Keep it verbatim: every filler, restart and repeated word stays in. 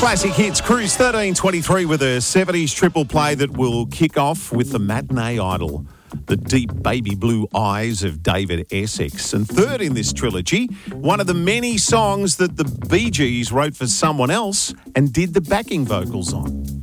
Classic Hits Cruise thirteen twenty-three with a seventies triple play that will kick off with the matinee idol, The Deep Baby Blue Eyes of David Essex. And third in this trilogy, one of the many songs that the Bee Gees wrote for someone else and did the backing vocals on.